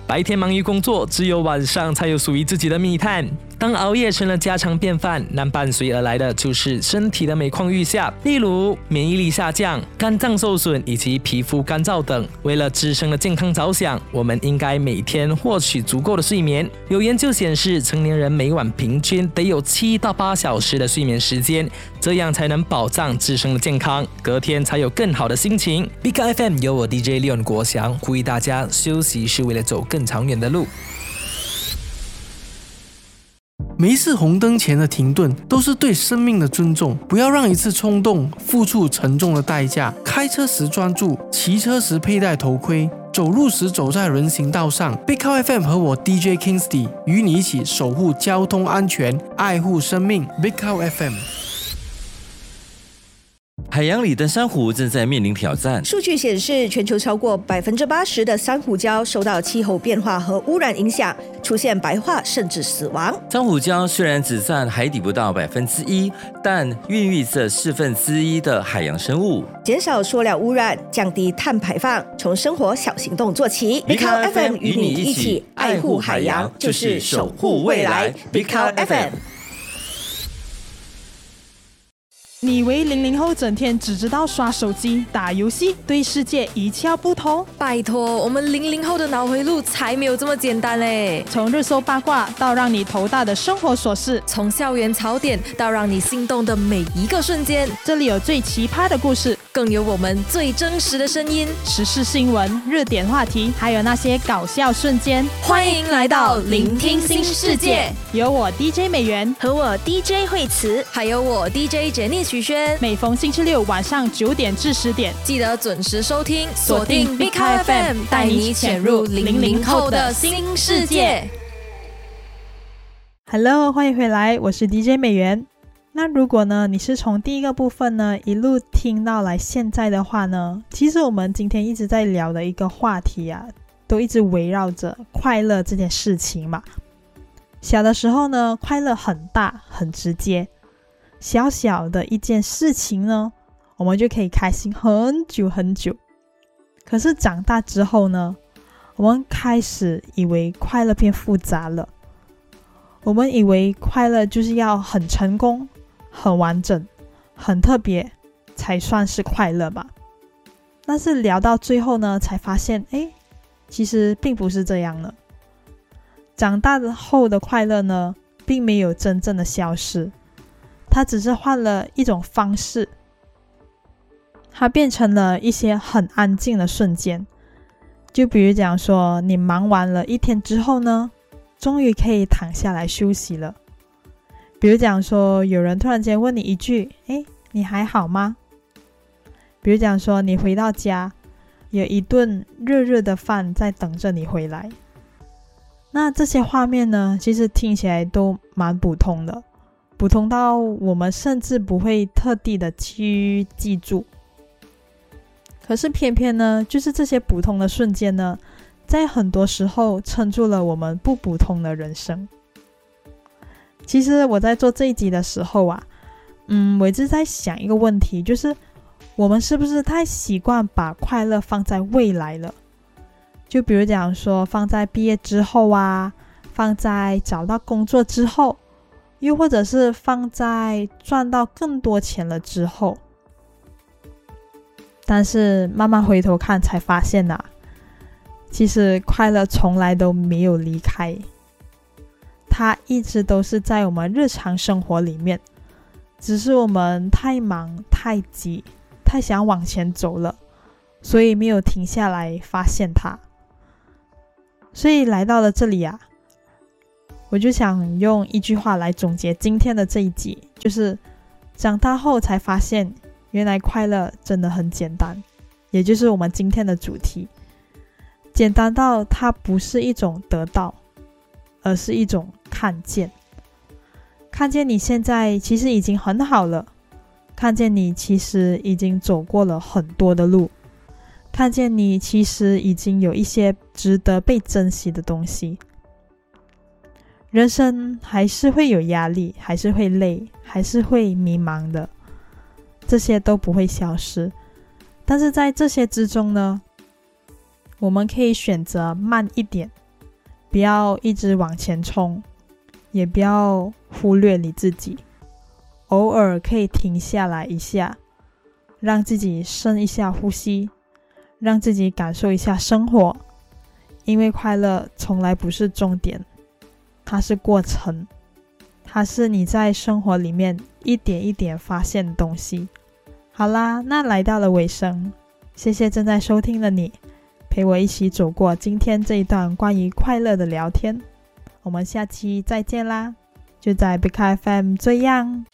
白天忙于工作，只有晚上才有属于自己的密探。当熬夜成了家常便饭，那伴随而来的就是身体的每况愈下，例如免疫力下降、肝脏受损以及皮肤干燥等。为了自身的健康着想，我们应该每天获取足够的睡眠。有研究显示，成年人每晚平均得有7到8小时的睡眠时间，这样才能保障自身的健康，隔天才有更好的心情。Big FM 由我 DJ Leon 国祥呼吁大家，休息是为了走更长远的路。 每一次红灯前的停顿都是对生命的尊重，不要让一次冲动付出沉重的代价。开车时专注，骑车时佩戴头盔，走路时走在人行道上。Big Cow FM 和我 DJ Kingsley 与你一起守护交通安全，爱护生命。Big Cow FM。 海洋里的珊瑚正在面临挑战。 数据显示，全球超过80%的珊瑚礁受到气候变化和污染影响，出现白化甚至死亡。 珊瑚礁虽然只占海底不到1%，但孕育着1/4的海洋生物。 减少塑料污染，降低碳排放，从生活小行动做起。Big Cow FM 与你一起爱护海洋，就是守护未来。Big Cow FM。 你以为00后整天只知道刷手机、打游戏，对世界一窍不通？ 拜托，我们00后的脑回路才没有这么简单嘞！ 从热搜八卦到让你头大的生活琐事， 从校园槽点到让你心动的每一个瞬间， 这里有最奇葩的故事， 更有我们最真实的声音， 时事新闻、热点话题，还有那些搞笑瞬间。 欢迎来到聆听新世界， 有我 DJ 美元和我 DJ 惠慈， 还有我 DJ Jenny徐轩。 每逢星期六晚上9点至10点， 记得准时收听，锁定 Big Cow FM， 带你潜入00后的新世界。 Hello， 欢迎回来，我是 DJ 美元。那如果呢，你是从第一个部分呢一路听到来现在的话呢，其实我们今天一直在聊的一个话题啊，都一直围绕着快乐这件事情嘛。小的时候呢，快乐很大很直接，小小的一件事情呢，我们就可以开心很久很久。可是长大之后呢，我们开始以为快乐变复杂了。我们以为快乐就是要很成功、很完整、很特别才算是快乐吧。但是聊到最后呢，才发现，其实并不是这样了。长大后的快乐呢，并没有真正的消失，它只是换了一种方式，它变成了一些很安静的瞬间。就比如讲说，你忙完了一天之后呢，终于可以躺下来休息了。比如讲说，有人突然间问你一句，你还好吗？比如讲说，你回到家，有一顿热热的饭在等着你回来。那这些画面呢，其实听起来都蛮普通的，普通到我们甚至不会特地的去记住。可是偏偏呢，就是这些普通的瞬间呢，在很多时候撑住了我们不普通的人生。其实我在做这一集的时候啊，我一直在想一个问题，就是我们是不是太习惯把快乐放在未来了？就比如讲说，放在毕业之后啊，放在找到工作之后，又或者是放在赚到更多钱了之后。但是慢慢回头看才发现啊，其实快乐从来都没有离开，它一直都是在我们日常生活里面，只是我们太忙太急，太想往前走了，所以没有停下来发现它。所以来到了这里啊，我就想用一句话来总结今天的这一集，就是长大后才发现，原来快乐真的很简单，也就是我们今天的主题。简单到它不是一种得到，而是一种看见。看见你现在其实已经很好了，看见你其实已经走过了很多的路，看见你其实已经有一些值得被珍惜的东西。人生还是会有压力，还是会累，还是会迷茫的，这些都不会消失。但是在这些之中呢，我们可以选择慢一点， 不要一直往前冲，也不要忽略你自己，偶尔可以停下来一下，让自己深一下呼吸，让自己感受一下生活。因为快乐从来不是终点，它是过程，它是你在生活里面一点一点发现的东西。好啦，那来到了尾声，谢谢正在收听的你，陪我一起走过今天这一段关于快乐的聊天。我们下期再见啦，就在 Big FM 这样。